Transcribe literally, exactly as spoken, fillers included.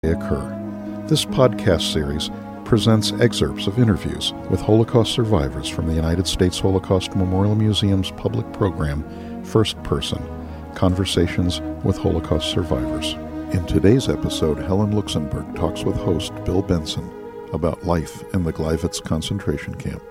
occur. This podcast series presents excerpts of interviews with Holocaust survivors from the United States Holocaust Memorial Museum's public program, First Person, Conversations with Holocaust Survivors. In today's episode, Helen Luxenberg talks with host Bill Benson about life in the Gleiwitz concentration camp.